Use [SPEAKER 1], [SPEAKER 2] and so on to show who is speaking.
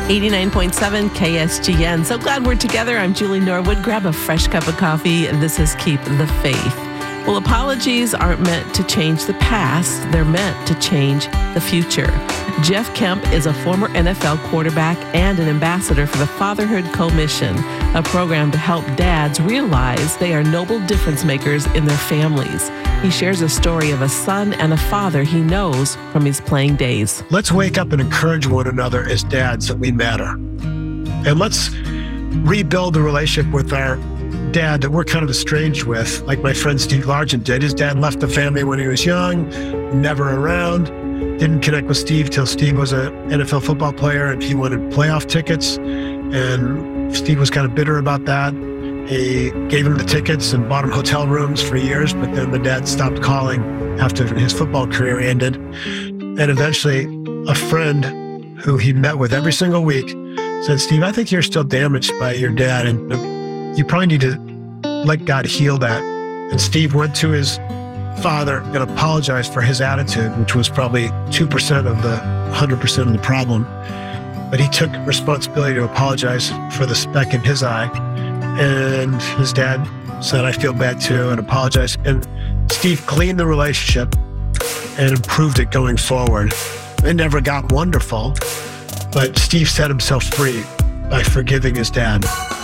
[SPEAKER 1] 89.7 KSGN. So glad we're together. I'm Julie Norwood. Grab a fresh cup of coffee. This is Keep the Faith. Well, apologies aren't meant to change the past. They're meant to change the future. Jeff Kemp is a former NFL quarterback and an ambassador for the Fatherhood Commission, a program to help dads realize they are noble difference makers in their families. He shares a story of a son and a father he knows from his playing days.
[SPEAKER 2] Let's wake up and encourage one another as dads that we matter. And let's rebuild the relationship with our dad that we're kind of estranged with, like my friend Steve Largent did. His dad left the family when he was young, never around, didn't connect with Steve till Steve was an NFL football player and he wanted playoff tickets. And Steve was kind of bitter about that. He gave him the tickets and bought him hotel rooms for years, but then the dad stopped calling after his football career ended. And eventually a friend who he met with every single week said, Steve, I think you're still damaged by your dad and you probably need to let God heal that. And Steve went to his father and apologized for his attitude, which was probably 2% of the 100% of the problem. But he took responsibility to apologize for the speck in his eye. And his dad said, I feel bad too, and apologized. And Steve cleaned the relationship and improved it going forward. It never got wonderful, but Steve set himself free by forgiving his dad.